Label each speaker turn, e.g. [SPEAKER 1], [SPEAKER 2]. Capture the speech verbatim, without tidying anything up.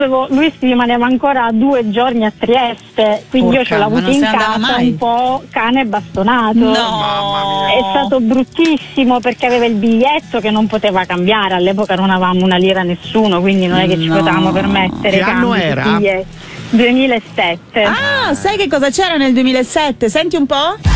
[SPEAKER 1] Lui si rimaneva ancora due giorni a Trieste, quindi Porca, io ce l'ho avuto in casa un po' cane bastonato.
[SPEAKER 2] No,
[SPEAKER 1] è stato bruttissimo perché aveva il biglietto che non poteva cambiare. All'epoca non avevamo una lira nessuno, quindi non è che ci no. potevamo permettere.
[SPEAKER 3] Che anno era?
[SPEAKER 1] duemilasette.
[SPEAKER 2] Ah, sai che cosa c'era nel duemilasette? Senti un po'?